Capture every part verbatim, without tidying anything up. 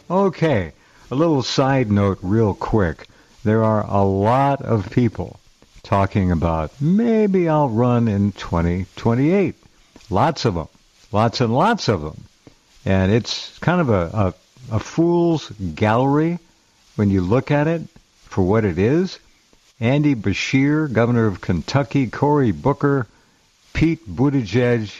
Okay, a little side note real quick. There are a lot of people talking about maybe I'll run in twenty twenty-eight. Lots of them. Lots and lots of them. And it's kind of a, a, a fool's gallery when you look at it for what it is. Andy Beshear, governor of Kentucky, Cory Booker, Pete Buttigieg,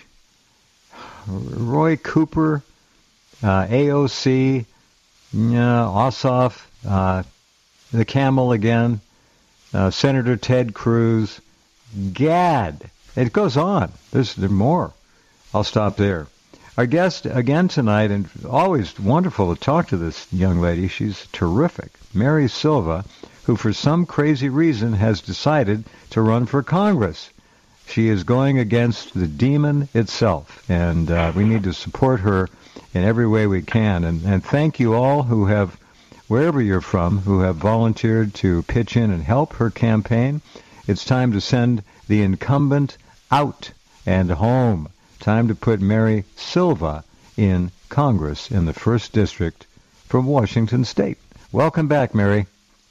Roy Cooper, uh, A O C, yeah, Ossoff, uh, the camel again, uh, Senator Ted Cruz, Gad. It goes on. There's, there's more. I'll stop there. Our guest again tonight, and always wonderful to talk to this young lady. She's terrific. Mary Silva, who for some crazy reason has decided to run for Congress. She is going against the demon itself, and uh, we need to support her in every way we can. And, and thank you all who have, wherever you're from, who have volunteered to pitch in and help her campaign. It's time to send the incumbent out and home. Time to put Mary Silva in Congress in the first District from Washington State. Welcome back, Mary.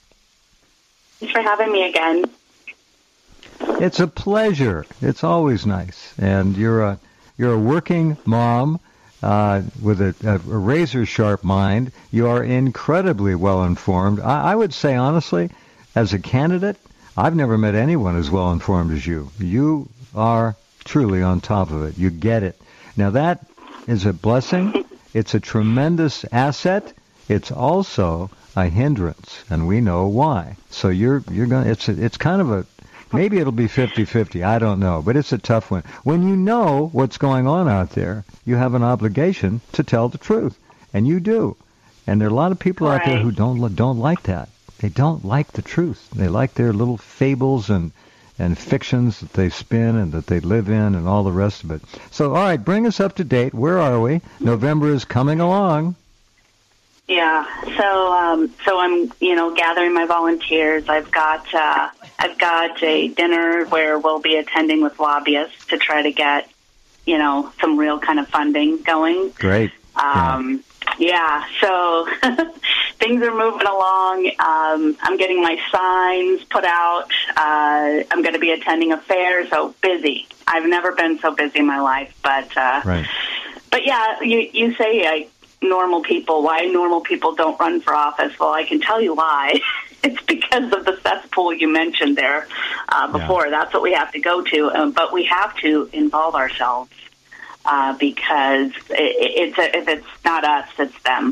Thanks for having me again. It's a pleasure. It's always nice. And you're a you're a working mom uh, with a, a, a razor-sharp mind. You are incredibly well-informed. I, I would say, honestly, as a candidate, I've never met anyone as well-informed as you. You are truly on top of it. You get it. Now, that is a blessing. It's a tremendous asset. It's also a hindrance, and we know why. So you're you're going. It's a, it's kind of a maybe it'll be fifty-fifty. I don't know, but it's a tough one. When you know what's going on out there, you have an obligation to tell the truth, and you do. And there are a lot of people right. out there who don't don't like that. They don't like the truth. They like their little fables and and fictions that they spin and that they live in and all the rest of it. So, all right, bring us up to date. Where are we? November is coming along. Yeah, so um, so I'm you know gathering my volunteers. I've got uh, I've got a dinner where we'll be attending with lobbyists to try to get you know some real kind of funding going. Great. Um, yeah. yeah, so things are moving along. Um, I'm getting my signs put out. Uh, I'm going to be attending a fair, so busy. I've never been so busy in my life, but uh, right. But yeah, you you say I. normal people, why normal people don't run for office. Well, I can tell you why. It's because of the cesspool you mentioned there uh, before. Yeah. That's what we have to go to. Um, but we have to involve ourselves uh, because it, it's a, if it's not us, it's them.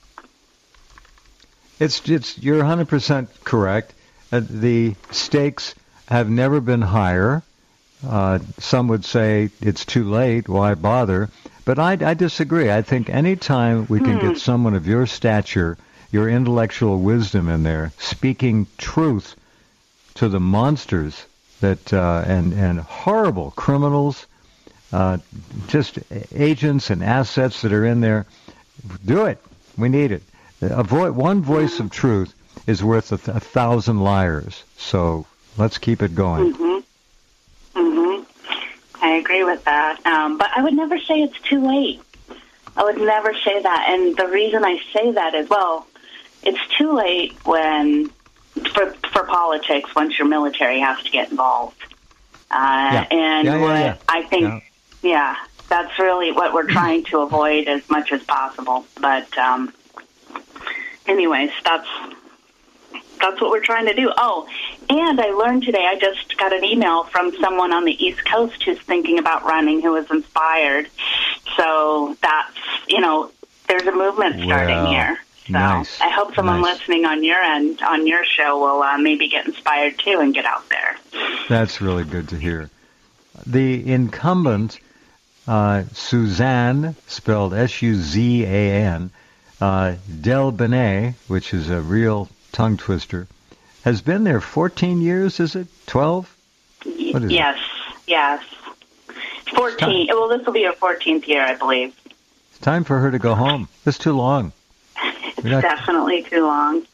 It's it's you're one hundred percent correct. Uh, the stakes have never been higher. Uh, some would say it's too late. Why bother? But I, I disagree. I think any time we can hmm. get someone of your stature, your intellectual wisdom in there, speaking truth to the monsters that uh, and and horrible criminals, uh, just agents and assets that are in there, do it. We need it. A vo- one voice of truth is worth a, th- a thousand liars. So let's keep it going. Mm-hmm. Mm-hmm. I agree with that. Um, but I would never say it's too late. I would never say that. And the reason I say that is, well, it's too late when, for, for politics, once your military has to get involved. Uh, yeah. And yeah, yeah, what yeah. I think, yeah. yeah, that's really what we're trying to avoid as much as possible. But um, anyways, that's... That's what we're trying to do. Oh, and I learned today, I just got an email from someone on the East Coast who's thinking about running, who was inspired. So that's, you know, there's a movement starting well, here. So nice. I hope someone nice. listening on your end, on your show, will uh, maybe get inspired too and get out there. That's really good to hear. The incumbent, uh, Suzanne, spelled S U Z A N, uh, Del Benet, which is a real tongue twister, has been there fourteen years, is it? twelve? What is yes, it? yes. fourteen. Well, this will be her fourteenth year, I believe. It's time for her to go home. It's too long. It's not, definitely too long.